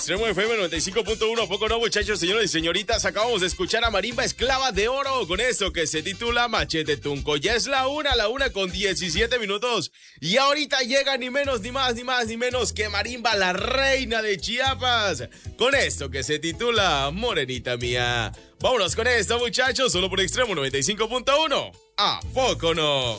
Extremo FM 95.1, poco no, muchachos, señores y señoritas. Acabamos de escuchar a Marimba Esclava de Oro con esto que se titula Machete Tunco. Ya es la una con 17 minutos. Y ahorita llega ni menos, ni más, ni más, ni menos que Marimba, la reina de Chiapas, con esto que se titula Morenita Mía. Vámonos con esto, muchachos, solo por Extremo 95.1. ¿A poco no?